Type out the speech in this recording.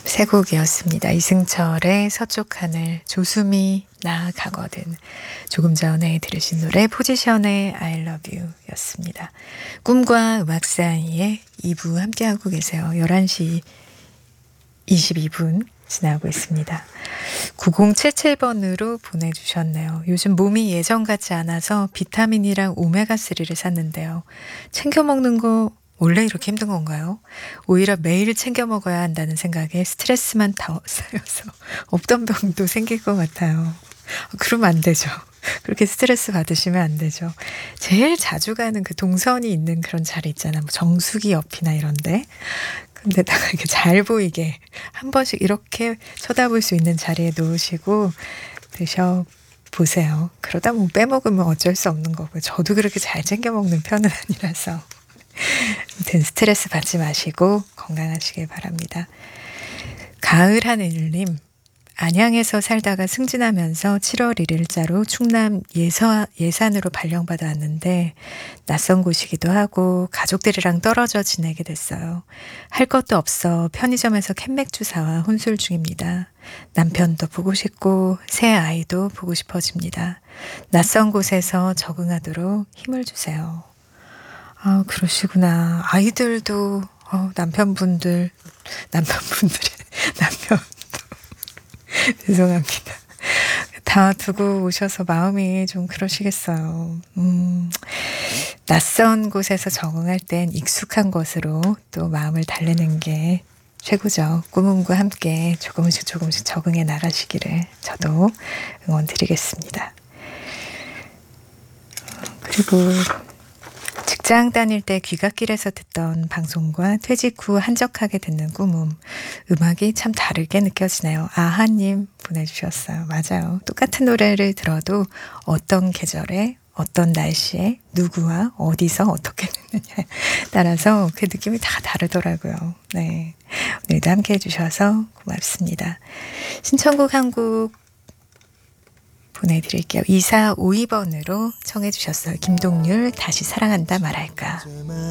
세 곡이었습니다. 이승철의 서쪽 하늘, 조수미 나아가거든. 조금 전에 들으신 노래 포지션의 I love you 였습니다. 꿈과 음악 사이에 2부 함께하고 계세요. 11시 22분 지나고 있습니다. 9077번으로 보내주셨네요. 요즘 몸이 예전 같지 않아서 비타민이랑 오메가3를 샀는데요. 챙겨 먹는 거 원래 이렇게 힘든 건가요? 오히려 매일 챙겨 먹어야 한다는 생각에 스트레스만 더 쌓여서 없던 병도 생길 것 같아요. 그러면 안 되죠. 그렇게 스트레스 받으시면 안 되죠. 제일 자주 가는 그 동선이 있는 그런 자리 있잖아요. 뭐 정수기 옆이나 이런데. 근데다가 이렇게 잘 보이게 한 번씩 이렇게 쳐다볼 수 있는 자리에 놓으시고 드셔보세요. 그러다 뭐 빼먹으면 어쩔 수 없는 거고요. 저도 그렇게 잘 챙겨 먹는 편은 아니라서. 아무튼 스트레스 받지 마시고 건강하시길 바랍니다. 가을 하늘님, 안양에서 살다가 승진하면서 7월 1일자로 충남 예산으로 발령받아 왔는데 낯선 곳이기도 하고 가족들이랑 떨어져 지내게 됐어요. 할 것도 없어 편의점에서 캔맥주 사와 혼술 중입니다. 남편도 보고 싶고 새 아이도 보고 싶어집니다. 낯선 곳에서 적응하도록 힘을 주세요. 아, 그러시구나. 아이들도 남편분들이 죄송합니다. 다 두고 오셔서 마음이 좀 그러시겠어요. 낯선 곳에서 적응할 땐 익숙한 것으로 또 마음을 달래는 게 최고죠. 꿈과 함께 조금씩 적응해 나가시기를 저도 응원 드리겠습니다. 그리고 직장 다닐 때 귀갓길에서 듣던 방송과 퇴직 후 한적하게 듣는 꿈음, 음악이 참 다르게 느껴지네요. 아하님 보내주셨어요. 맞아요. 똑같은 노래를 들어도 어떤 계절에 어떤 날씨에 누구와 어디서 어떻게 듣느냐에 따라서 그 느낌이 다 다르더라고요. 네, 오늘도 함께 해주셔서 고맙습니다. 신청곡 한 곡 보내드릴게요. 2452번으로 청해 주셨어요. 김동률 다시 사랑한다 말할까.